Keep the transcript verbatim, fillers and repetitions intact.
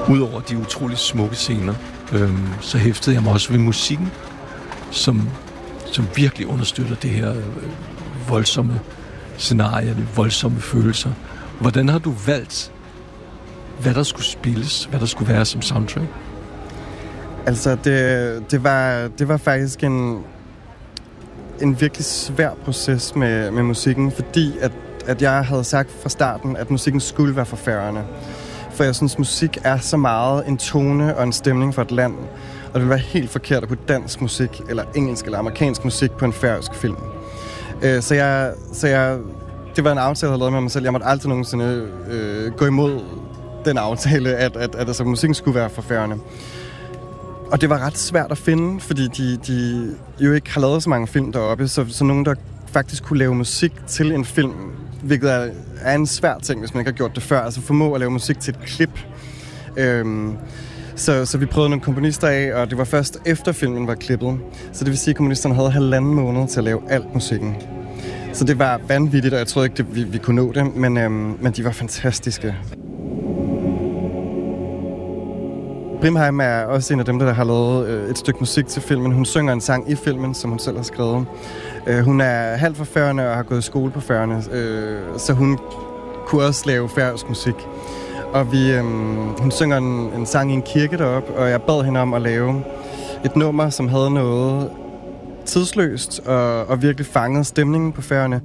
Udover de utroligt smukke scener, øhm, så hæftede jeg mig også ved musikken, som, som virkelig understøtter det her øh, voldsomme scenarie, de voldsomme følelser. Hvordan har du valgt, hvad der skulle spilles, hvad der skulle være som soundtrack? Altså, det, det, var, det var faktisk en, en virkelig svær proces med, med musikken, fordi at, at jeg havde sagt fra starten, at musikken skulle være for Færøerne. For jeg synes, musik er så meget en tone og en stemning for et land, og det ville være helt forkert at putte dansk musik, eller engelsk eller amerikansk musik på en færøsk film. Øh, så jeg... Så jeg det var en aftale, jeg havde lavet med mig selv. Jeg måtte aldrig nogensinde øh, gå imod den aftale, at, at, at altså, musikken skulle være for Færøerne. Og det var ret svært at finde, fordi de, de jo ikke har lavet så mange film deroppe, så, så nogen, der faktisk kunne lave musik til en film, hvilket er, er en svær ting, hvis man ikke har gjort det før. Altså formå at lave musik til et klip. Øhm, så, så vi prøvede nogle komponister af, og det var først efter filmen var klippet. Så det vil sige, at komponisterne havde halvanden måned til at lave alt musikken. Så det var vanvittigt, og jeg troede ikke, det, vi, vi kunne nå det, men, øhm, men de var fantastiske. Brimheim er også en af dem, der har lavet øh, et stykke musik til filmen. Hun synger en sang i filmen, som hun selv har skrevet. Øh, hun er halvt fra Færøerne og har gået i skole på Færøerne, øh, så hun kunne også lave færøsk musik. Og vi, øh, hun synger en, en sang i en kirke deroppe, og jeg bad hende om at lave et nummer, som havde noget tidsløst og, og virkelig fangede stemningen på Færøerne.